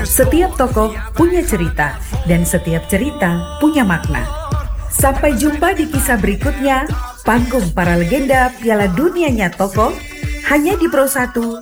Setiap tokoh punya cerita, dan setiap cerita punya makna. Sampai jumpa di kisah berikutnya, panggung para legenda Piala Dunianya Tokoh, hanya di Pro 1